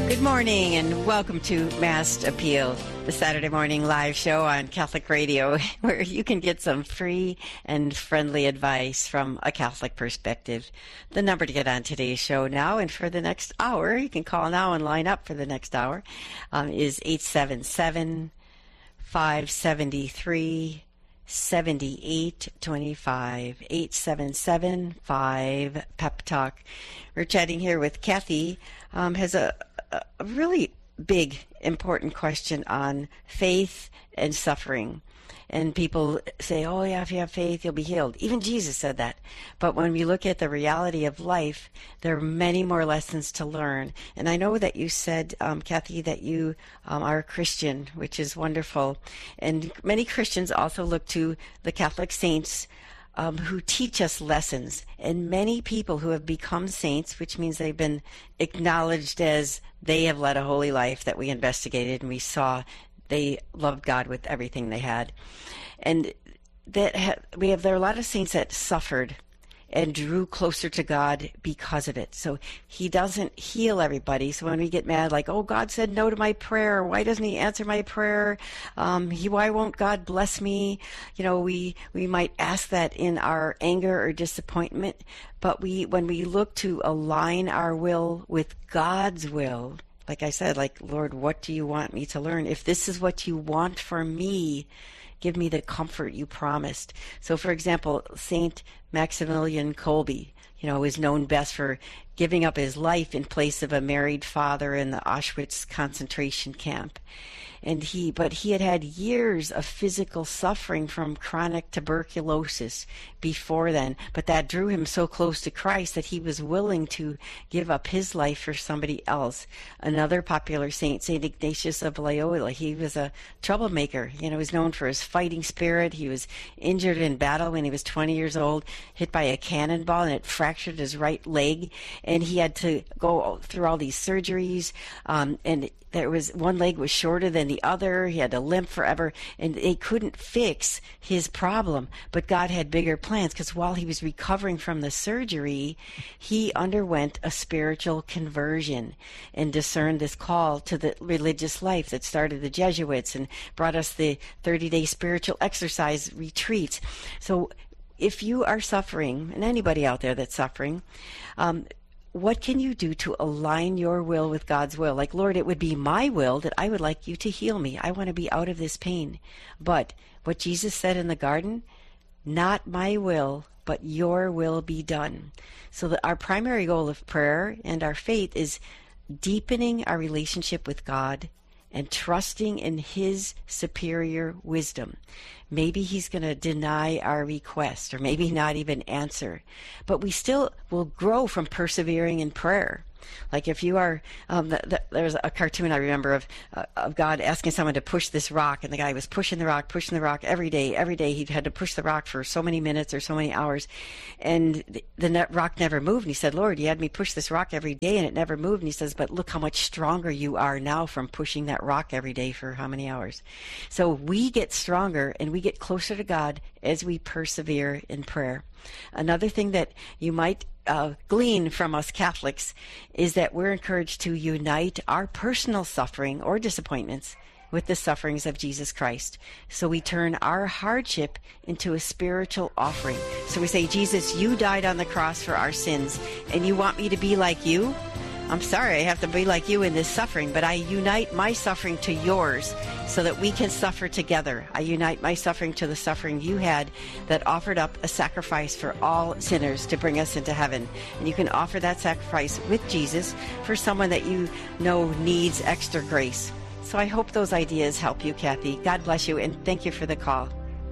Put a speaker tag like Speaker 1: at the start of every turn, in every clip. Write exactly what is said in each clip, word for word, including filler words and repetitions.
Speaker 1: Good morning and welcome to Mass Appeal, the Saturday morning live show on Catholic Radio, where you can get some free and friendly advice from a Catholic perspective. The number to get on today's show now and for the next hour, you can call now and line up for the next hour, um, is eight seven seven, five seven three, seven eight two five, eight seven seven, five, Pep Talk. We're chatting here with Kathy, um, has a a really big, important question on faith and suffering. And people say, oh, yeah, if you have faith, you'll be healed. Even Jesus said that. But when we look at the reality of life, there are many more lessons to learn. And I know that you said, um, Kathy, that you um, are a Christian, which is wonderful. And many Christians also look to the Catholic saints Um, who teach us lessons. And many people who have become saints, which means they've been acknowledged as they have led a holy life that we investigated and we saw they loved God with everything they had. And that ha- we have there are a lot of saints that suffered and drew closer to God because of it. So he doesn't heal everybody. So when we get mad, like, oh, God said no to my prayer. Why doesn't he answer my prayer? Um, he, why won't God bless me? You know, we, we might ask that in our anger or disappointment. But we, when we look to align our will with God's will, like I said, like, Lord, what do you want me to learn? If this is what you want for me, give me the comfort you promised. So, for example, Saint Maximilian Kolbe, you know, is known best for giving up his life in place of a married father in the Auschwitz concentration camp. And he, but he had had years of physical suffering from chronic tuberculosis before then. But that drew him so close to Christ that he was willing to give up his life for somebody else. Another popular saint, Saint Ignatius of Loyola, he was a troublemaker. You know, he was known for his fighting spirit. He was injured in battle when he was twenty years old, hit by a cannonball, and it fractured his right leg. And he had to go through all these surgeries, um, and there was one leg was shorter than the other. He had to limp forever, and they couldn't fix his problem. But God had bigger plans, because while he was recovering from the surgery, he underwent a spiritual conversion and discerned this call to the religious life that started the Jesuits and brought us the thirty-day spiritual exercise retreats. So if you are suffering, and anybody out there that's suffering, um, what can you do to align your will with God's will? Like, Lord, it would be my will that I would like you to heal me. I want to be out of this pain. But what Jesus said in the garden, not my will, but your will be done. So that our primary goal of prayer and our faith is deepening our relationship with God and trusting in his superior wisdom. Maybe he's going to deny our request, or maybe not even answer. But we still will grow from persevering in prayer. Like if you are, um, the, the, there's a cartoon I remember of uh, of God asking someone to push this rock, and the guy was pushing the rock, pushing the rock every day. Every day he had to push the rock for so many minutes or so many hours, and the, the net rock never moved. And he said, Lord, you had me push this rock every day, and it never moved. And he says, but look how much stronger you are now from pushing that rock every day for how many hours. So we get stronger, and we get closer to God as we persevere in prayer. Another thing that you might uh, glean from us Catholics is that we're encouraged to unite our personal suffering or disappointments with the sufferings of Jesus Christ. So we turn our hardship into a spiritual offering. So we say, Jesus, you died on the cross for our sins, and you want me to be like you? I'm sorry, I have to be like you in this suffering, but I unite my suffering to yours so that we can suffer together. I unite my suffering to the suffering you had that offered up a sacrifice for all sinners to bring us into heaven. And you can offer that sacrifice with Jesus for someone that you know needs extra grace. So I hope those ideas help you, Kathy. God bless you, and thank you for the call.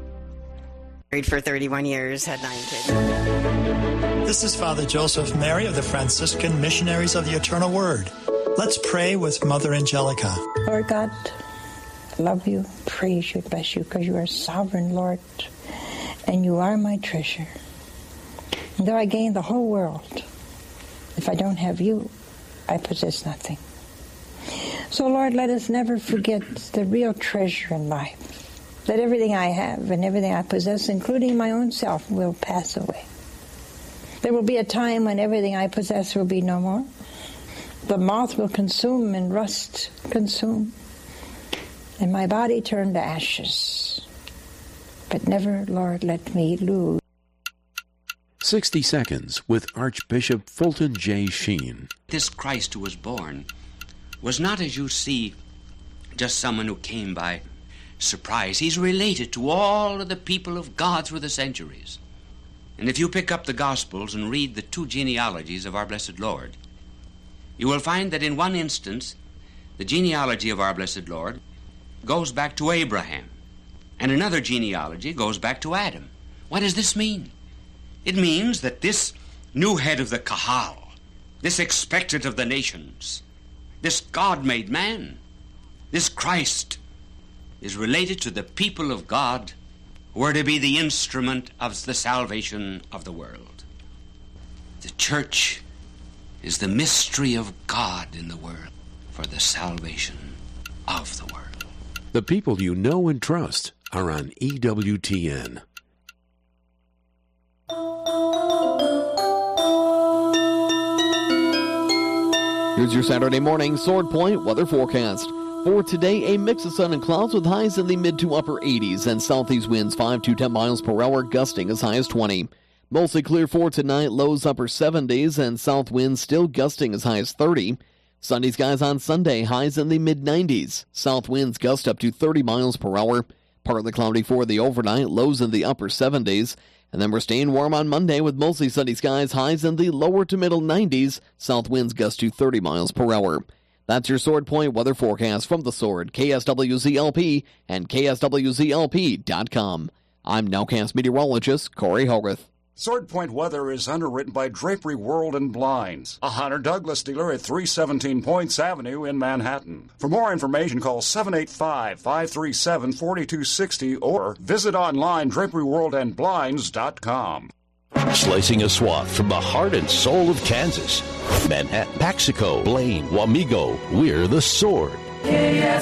Speaker 1: Married for thirty-one years, had nine kids.
Speaker 2: This is Father Joseph Mary of the Franciscan Missionaries of the Eternal Word. Let's pray with Mother Angelica.
Speaker 3: Lord God, I love you, praise you, bless you, because you are sovereign, Lord, and you are my treasure. And though I gain the whole world, if I don't have you, I possess nothing. So, Lord, let us never forget the real treasure in life, that everything I have and everything I possess, including my own self, will pass away. There will be a time when everything I possess will be no more. the moth will consume and rust consume, and my body turn to ashes. But never, Lord, let me lose.
Speaker 4: sixty Seconds with Archbishop Fulton J. Sheen.
Speaker 5: This Christ who was born was not, as you see, just someone who came by surprise. He's related to all of the people of God through the centuries. And if you pick up the Gospels and read the two genealogies of our blessed Lord, you will find that in one instance, the genealogy of our blessed Lord goes back to Abraham, and another genealogy goes back to Adam. What does this mean? It means that this new head of the Kahal, this expectant of the nations, this God-made man, this Christ, is related to the people of God who are to be the instrument of the salvation of the world. The church is the mystery of God in the world for the salvation of the world.
Speaker 4: The people you know and trust are on E W T N.
Speaker 6: Here's your Saturday morning Sword Point weather forecast. For today, a mix of sun and clouds with highs in the mid to upper eighties and southeast winds five to ten miles per hour, gusting as high as twenty. Mostly clear for tonight, lows upper seventies and south winds still gusting as high as thirty. Sunny skies on Sunday, highs in the mid nineties. South winds gust up to thirty miles per hour. Partly cloudy for the overnight, lows in the upper seventies. And then we're staying warm on Monday with mostly sunny skies, highs in the lower to middle nineties. South winds gust to thirty miles per hour. That's your Sword Point weather forecast from The Sword, K S W Z L P, and K S W Z L P dot com. I'm Nowcast meteorologist Corey Hogarth.
Speaker 7: Sword Point weather is underwritten by Drapery World and Blinds, a Hunter Douglas dealer at three seventeen Points Avenue in Manhattan. For more information, call seven eight five, five three seven, four two six zero or visit online drapery world and blinds dot com.
Speaker 8: Slicing a swath from the heart and soul of Kansas. Manhattan, Paxico, Blaine, Wamego, we're The Sword.